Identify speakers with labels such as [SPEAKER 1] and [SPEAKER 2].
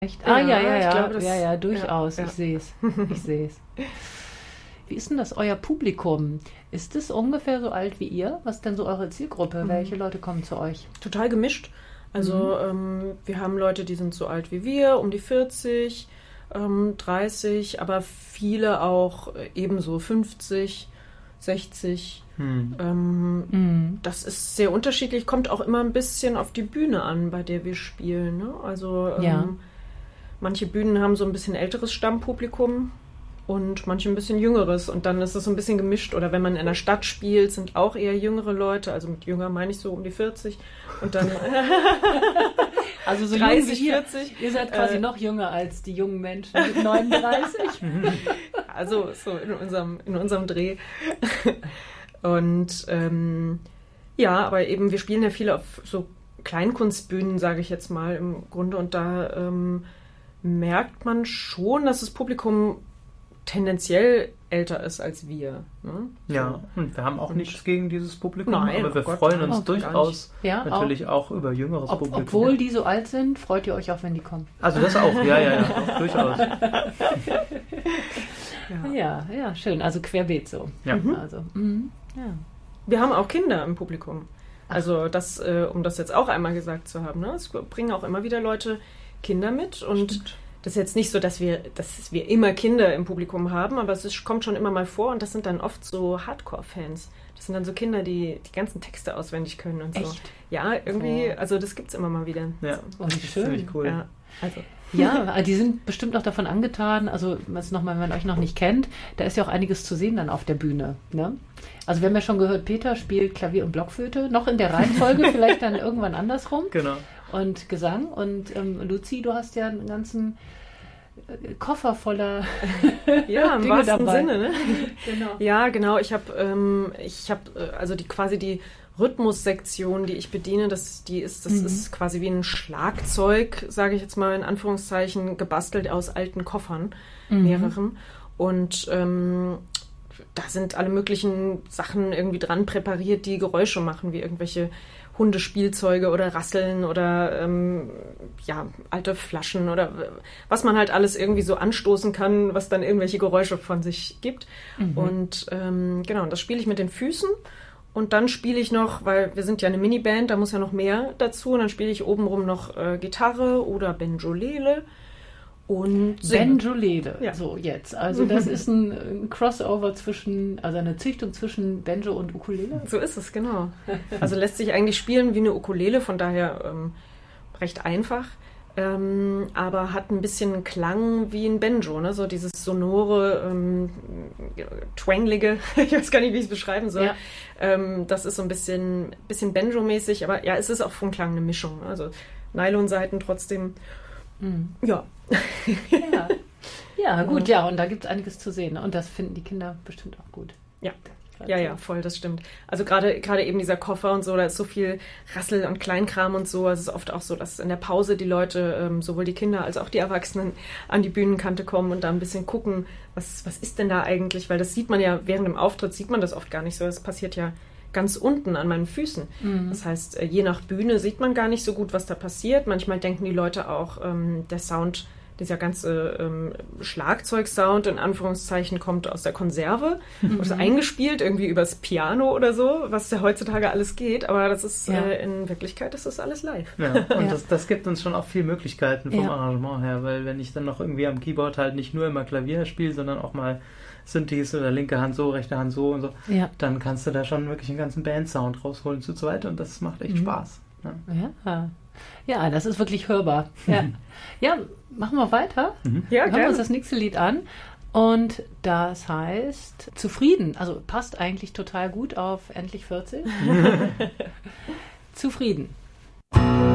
[SPEAKER 1] Echt?
[SPEAKER 2] Ja,
[SPEAKER 1] Ich
[SPEAKER 2] glaube, das,
[SPEAKER 1] ja, durchaus.
[SPEAKER 2] Ja.
[SPEAKER 1] Ich sehe es. Ich sehe es. Wie ist denn das, euer Publikum? Ist es ungefähr so alt wie ihr? Was ist denn so eure Zielgruppe? Welche Leute kommen zu euch?
[SPEAKER 2] Total gemischt. Also wir haben Leute, die sind so alt wie wir, um die 40, 30, aber viele auch ebenso 50, 60. Das ist sehr unterschiedlich, kommt auch immer ein bisschen auf die Bühne an, bei der wir spielen. Ne? Also manche Bühnen haben so ein bisschen älteres Stammpublikum und manche ein bisschen jüngeres. Und dann ist es so ein bisschen gemischt. Oder wenn man in der Stadt spielt, sind auch eher jüngere Leute. Also mit jünger meine ich so um die 40. Und dann
[SPEAKER 1] also so
[SPEAKER 2] 30,
[SPEAKER 1] jung wie
[SPEAKER 2] 40.
[SPEAKER 1] Ihr seid quasi noch jünger als die jungen Menschen mit 39.
[SPEAKER 2] Also so in unserem Dreh. Und aber eben wir spielen ja viele auf so Kleinkunstbühnen, sage ich jetzt mal im Grunde. Und da merkt man schon, dass das Publikum tendenziell älter ist als wir. Ne?
[SPEAKER 3] Ja, und wir haben auch nichts gegen dieses Publikum,
[SPEAKER 2] Nein,
[SPEAKER 3] aber wir
[SPEAKER 2] Gott,
[SPEAKER 3] freuen
[SPEAKER 2] nein,
[SPEAKER 3] uns durchaus natürlich auch über jüngeres Publikum.
[SPEAKER 1] Obwohl die so alt sind, freut ihr euch auch, wenn die kommen.
[SPEAKER 3] Also das auch, ja, auch durchaus.
[SPEAKER 1] Ja, schön. Also querbeet so.
[SPEAKER 3] Ja.
[SPEAKER 1] Also, ja.
[SPEAKER 2] Wir haben auch Kinder im Publikum. Also das, um das jetzt auch einmal gesagt zu haben. Ne? Es bringen auch immer wieder Leute Kinder mit und
[SPEAKER 3] Stimmt.
[SPEAKER 2] das ist jetzt nicht so, dass wir immer Kinder im Publikum haben, aber kommt schon immer mal vor und das sind dann oft so Hardcore-Fans. Das sind dann so Kinder, die die ganzen Texte auswendig können und so.
[SPEAKER 1] Echt?
[SPEAKER 2] Ja, irgendwie, also das gibt's immer mal wieder.
[SPEAKER 3] Ja,
[SPEAKER 1] Oh, wie schön.
[SPEAKER 3] finde ich cool.
[SPEAKER 2] Ja, also.
[SPEAKER 1] Ja, die sind bestimmt auch davon angetan, also was nochmal, wenn man euch noch nicht kennt, da ist ja auch einiges zu sehen dann auf der Bühne. Ne? Also wir haben ja schon gehört, Peter spielt Klavier und Blockflöte, noch in der Reihenfolge, vielleicht dann irgendwann andersrum.
[SPEAKER 3] Genau.
[SPEAKER 1] Und Gesang. Und Luzi, du hast ja einen ganzen Koffer voller
[SPEAKER 2] Ja, im
[SPEAKER 1] Dinge
[SPEAKER 2] wahrsten
[SPEAKER 1] dabei.
[SPEAKER 2] Sinne, ne?
[SPEAKER 1] Genau.
[SPEAKER 2] Ja, genau. Ich habe also die Rhythmussektion, die ich bediene, das ist quasi wie ein Schlagzeug, sage ich jetzt mal in Anführungszeichen, gebastelt aus alten Koffern, mehreren. Und da sind alle möglichen Sachen irgendwie dran präpariert, die Geräusche machen, wie irgendwelche Hundespielzeuge oder Rasseln oder alte Flaschen oder was man halt alles irgendwie so anstoßen kann, was dann irgendwelche Geräusche von sich gibt. Und das spiele ich mit den Füßen. Und dann spiele ich noch, weil wir sind ja eine Miniband, da muss ja noch mehr dazu. Und dann spiele ich obenrum noch Gitarre oder Banjolele. Und
[SPEAKER 1] Banjolele,
[SPEAKER 2] Ja.
[SPEAKER 1] so jetzt. Also das ist ein Crossover also eine Züchtung zwischen Banjo und Ukulele.
[SPEAKER 2] So ist es, genau. Also lässt sich eigentlich spielen wie eine Ukulele, von daher recht einfach. Aber hat ein bisschen Klang wie ein Banjo, ne? So dieses sonore, twanglige, ich weiß gar nicht, wie ich es beschreiben soll. Ja. Das ist so ein bisschen Banjo-mäßig, aber ja, es ist auch vom Klang eine Mischung. Also Nylonsaiten trotzdem, ja.
[SPEAKER 1] Ja, gut, ja, und da gibt es einiges zu sehen. Und das finden die Kinder bestimmt auch gut.
[SPEAKER 2] Ja, voll, das stimmt. Also gerade eben dieser Koffer und so, da ist so viel Rassel und Kleinkram und so. Also es ist oft auch so, dass in der Pause die Leute, sowohl die Kinder als auch die Erwachsenen, an die Bühnenkante kommen und da ein bisschen gucken, was ist denn da eigentlich? Weil das sieht man ja, während dem Auftritt sieht man das oft gar nicht so. Das passiert ja ganz unten an meinen Füßen. Das heißt, je nach Bühne sieht man gar nicht so gut, was da passiert. Manchmal denken die Leute auch, der Sound, dieser ganze Schlagzeugsound in Anführungszeichen kommt aus der Konserve, ist eingespielt irgendwie übers Piano oder so, was ja heutzutage alles geht, aber das ist in Wirklichkeit ist das alles live.
[SPEAKER 3] Ja, und das gibt uns schon auch viel Möglichkeiten vom Arrangement her, weil wenn ich dann noch irgendwie am Keyboard halt nicht nur immer Klavier spiele, sondern auch mal Synthes oder linke Hand so, rechte Hand so und so, dann kannst du da schon wirklich einen ganzen Bandsound rausholen zu zweit und das macht echt Spaß.
[SPEAKER 1] Ja, das ist wirklich hörbar. Ja, machen wir weiter.
[SPEAKER 2] Ja,
[SPEAKER 1] Hören wir uns das nächste Lied an. Und das heißt Zufrieden. Also passt eigentlich total gut auf Endlich 40. Zufrieden.